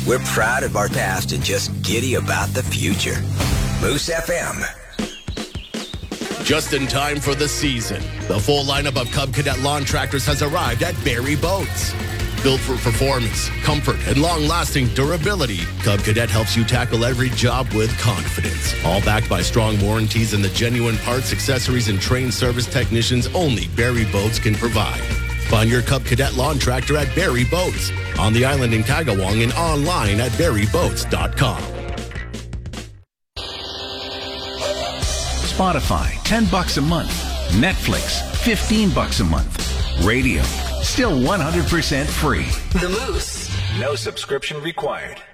We're proud of our past and just giddy about the future. Moose FM. Just in time for the season, the full lineup of Cub Cadet lawn tractors has arrived at Barrie Boats. Built for performance, comfort, and long-lasting durability, Cub Cadet helps you tackle every job with confidence. All backed by strong warranties and the genuine parts, accessories, and trained service technicians only Barrie Boats can provide. Find your Cub Cadet lawn tractor at Barrie Boats, on the island in Kagawang and online at barrieboats.com. Spotify, $10 a month. Netflix, $15 a month. Radio, still 100% free. The Moose. No subscription required.